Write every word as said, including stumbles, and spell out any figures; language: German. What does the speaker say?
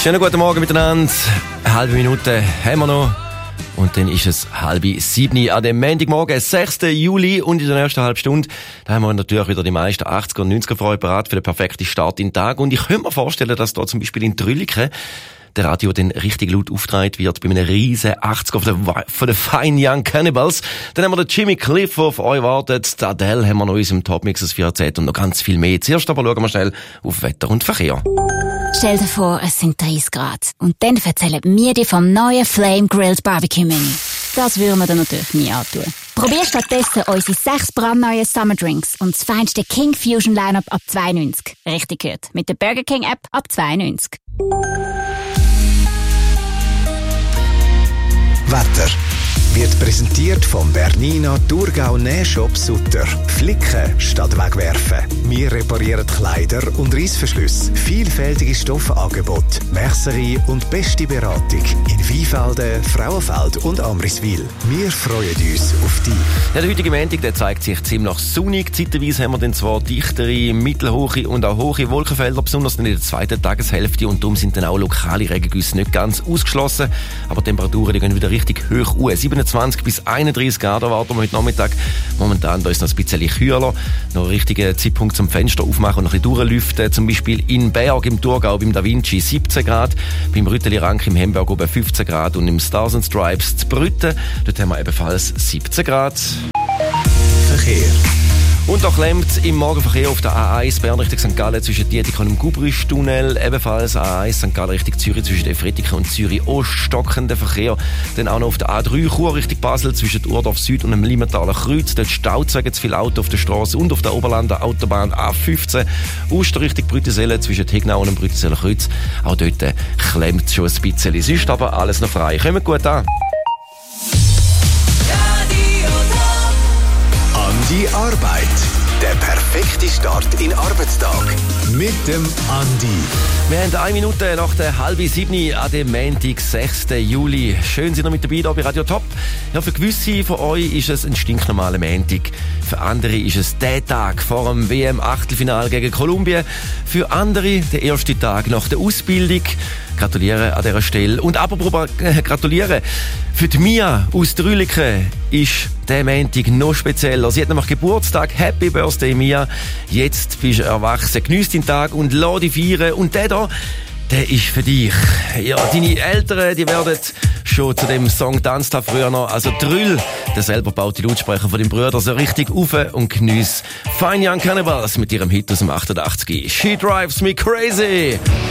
Schönen guten Morgen miteinander. Eine halbe Minute haben wir noch. Und dann ist es halb sieben an dem Montagmorgen, sechsten Juli. Und in der nächsten halben Stunde, da haben wir natürlich wieder die meisten achtziger und neunziger Freunde bereit für den perfekten Start in den Tag. Und ich könnte mir vorstellen, dass da zum Beispiel in Trülliken der Radio dann richtig laut aufgetragen wird bei einem riesen achtziger von den, von den Fine Young Cannibals. Dann haben wir den Jimmy Cliff, der auf euch wartet. Die Adele haben wir noch in unserem Top-Mixes vierzehn und noch ganz viel mehr. Zuerst aber schauen wir schnell auf Wetter und Verkehr. Stell dir vor, es sind dreißig Grad. Und dann erzählen wir dir vom neuen Flame Grilled Barbecue Menü. Das würden wir dir natürlich nie antun. Probier stattdessen unsere sechs brandneuen Summer Drinks und das feinste King Fusion Lineup ab zwei neunzig. Richtig gehört. Mit der Burger King App ab zwei neunzig. Wetter wird präsentiert vom Bernina Thurgau Nähshop Sutter. Flicken statt wegwerfen. Wir reparieren Kleider und Reissverschlüsse. Vielfältige Stoffangebote, Mercerie und beste Beratung in Weinfelden, Frauenfeld und Amriswil. Wir freuen uns auf dich. Ja, der heutige Montag, der zeigt sich ziemlich sonnig. Zeitweise haben wir dann zwar dichtere, mittelhohe und auch hohe Wolkenfelder, besonders in der zweiten Tageshälfte. Und darum sind dann auch lokale Regengüsse nicht ganz ausgeschlossen. Aber die Temperaturen, die gehen wieder richtig hoch hoch. siebenundzwanzig bis einunddreißig Grad erwarten wir heute Nachmittag. Momentan da ist noch ein bisschen kühler. Noch ein richtiger Zeitpunkt zum Fenster aufmachen und noch ein bisschen durchlüften. Zum Beispiel in Berg im Thurgau beim Da Vinci siebzehn Grad, beim Rütteli-Rank im Hemberg oben fünfzehn Grad und im Stars and Stripes zu Brütten, dort haben wir ebenfalls siebzehn Grad. Verkehr. Und da klemmt im Morgenverkehr auf der A eins Bern Richtung Sankt Gallen zwischen Dietikon und dem Gubrisch-Tunnel. Ebenfalls A eins Sankt Gallen Richtung Zürich zwischen Efretiken und Zürich-Ost stockender Verkehr. Dann auch noch auf der A drei Chur Richtung Basel zwischen Urdorf Süd und dem Limmentaler Kreuz. Dort staut zu viele Autos auf der Straße und auf der Oberlander Autobahn A fünfzehn. Oster Richtung Brüttisellen zwischen Tegnau und dem Brüttiseller Kreuz. Auch dort klemmt es schon ein bisschen. Sonst aber alles noch frei. Kommt gut an. Die Arbeit. Der perfekte Start in den Arbeitstag. Mit dem Andi. Wir haben eine Minute nach der halben sieben an dem Montag, sechsten Juli. Schön, sind ihr mit dabei hier bei Radio Top. Ja, für gewisse von euch ist es ein stinknormaler Montag. Für andere ist es der Tag vor dem W M-Achtelfinale gegen Kolumbien. Für andere der erste Tag nach der Ausbildung. Gratuliere an dieser Stelle. Und apropos äh, gratulieren. Für die Mia aus Trülliken ist der Montag noch spezieller. Sie hat nämlich Geburtstag. Happy Birthday, Mia. Jetzt bist du erwachsen. Geniess deinen Tag und lass dich feiern. Und der da, der ist für dich. Ja, deine Eltern, die werden schon zu dem Song tanzt haben früher noch. Also Trüll, der selber baut die Lautsprecher von den Brüdern so richtig auf und geniess Fine Young Cannibals mit ihrem Hit aus dem achtundachtzig. She Drives Me Crazy.